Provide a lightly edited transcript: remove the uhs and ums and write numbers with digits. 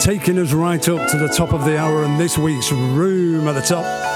taking us right up to the top of the hour and this week's Room at the Top.